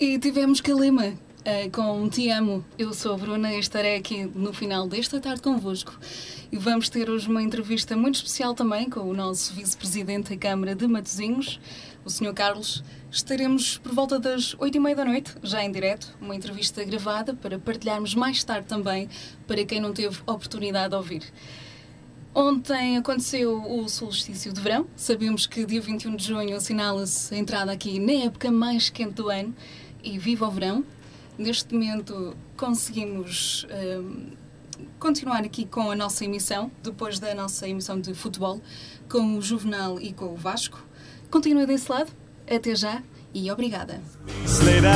E tivemos Calema com Te Amo. Eu sou a Bruna e estarei aqui no final desta tarde convosco. E vamos ter hoje uma entrevista muito especial também com o nosso vice-presidente da Câmara de Matosinhos, o Sr. Carlos. Estaremos por volta das 8h30 da noite, já em direto, uma entrevista gravada para partilharmos mais tarde também para quem não teve oportunidade de ouvir. Ontem aconteceu o solstício de verão. Sabemos que dia 21 de junho assinala-se a entrada aqui na época mais quente do ano e viva o verão. Neste momento conseguimos continuar aqui com a nossa emissão, depois da nossa emissão de futebol, com o Juvenal e com o Vasco. Continue desse lado. Até já e obrigada.